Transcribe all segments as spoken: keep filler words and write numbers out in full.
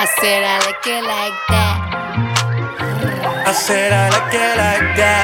I said I like it like that. I said I like it like that.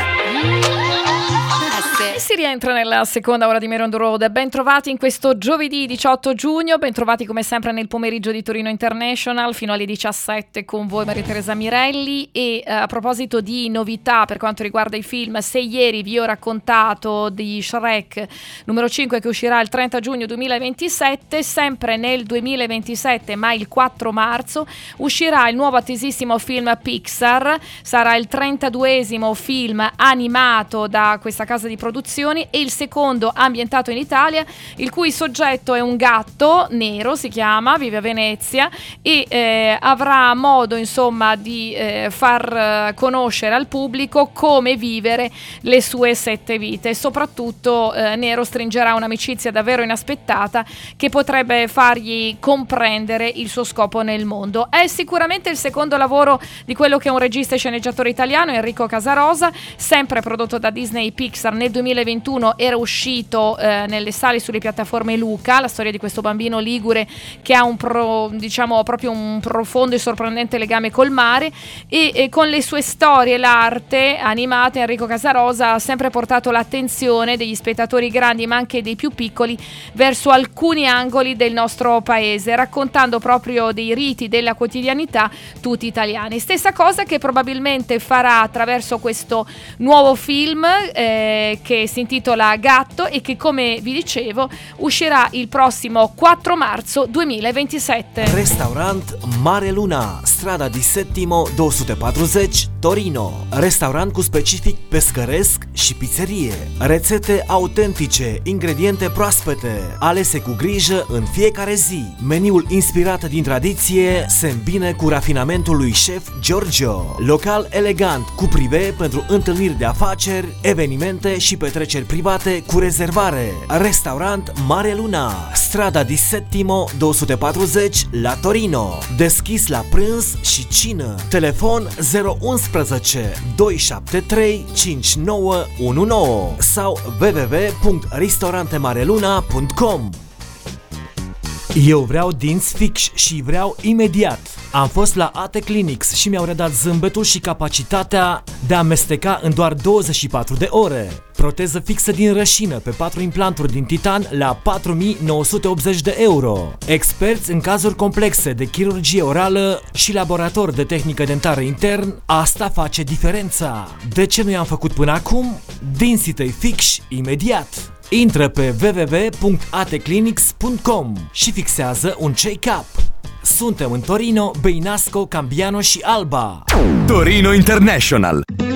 E si rientra nella seconda ora di Mare on the Road. Ben trovati in questo giovedì diciotto giugno, ben trovati come sempre nel pomeriggio di Torino International fino alle diciassette con voi Maria Teresa Mirelli. E eh, a proposito di novità per quanto riguarda i film, se ieri vi ho raccontato di Shrek numero cinque che uscirà il trenta giugno duemilaventisette, sempre nel duemilaventisette ma il quattro marzo uscirà il nuovo attesissimo film Pixar. Sarà il trentaduesimo film animato da questa casa di produzione e il secondo ambientato in Italia, il cui soggetto è un gatto nero, si chiama, vive a Venezia e eh, avrà modo insomma di eh, far conoscere al pubblico come vivere le sue sette vite. E soprattutto eh, Nero stringerà un'amicizia davvero inaspettata che potrebbe fargli comprendere il suo scopo nel mondo. È sicuramente il secondo lavoro di quello che è un regista e sceneggiatore italiano, Enrico Casarosa, sempre prodotto da Disney Pixar. Nel duemilaventuno era uscito eh, nelle sale sulle piattaforme Luca, la storia di questo bambino ligure che ha un pro, diciamo proprio un profondo e sorprendente legame col mare e, e con le sue storie, l'arte animata, Enrico Casarosa ha sempre portato l'attenzione degli spettatori grandi ma anche dei più piccoli verso alcuni angoli del nostro paese, raccontando proprio dei riti della quotidianità tutti italiani. Stessa cosa che probabilmente farà attraverso questo nuovo film eh, che si intitola Gatto e che, come vi dicevo, uscirà il prossimo quattro marzo duemilaventisette. Restaurant Mare Luna, strada di Settimo două sute patruzeci, Torino. Restaurant cu specific pescăresc și pizzerie. Rețete autentice, ingrediente proaspete, alese cu grijă în fiecare zi. Meniul inspirat din tradiție se îmbine cu rafinamentul lui șef Giorgio. Local elegant, cu prive pentru întâlniri de afaceri, evenimente și petreceri private cu rezervare. Restaurant Mare Luna, strada di Settimo două sute patruzeci la Torino. Deschis la prânz și cină. Telefon zero unsprezece doi șapte trei cinci nouă unu nouă sau w w w punct ristorante-mareluna punct com. Eu vreau dinți fix și vreau imediat. Am fost la A T Clinics și mi-au redat zâmbetul și capacitatea de a amesteca în doar douăzeci și patru de ore. Proteză fixă din rășină pe patru implanturi din titan la patru mii nouă sute optzeci de euro. Experți în cazuri complexe de chirurgie orală și laborator de tehnică dentară intern, asta face diferența. De ce nu i-am făcut până acum? Dinții tăi fix imediat. Intră pe w w w punct a t clinics punct com și fixează un check-up. Suntem în Torino, Beinasco, Cambiano și Alba. Torino International.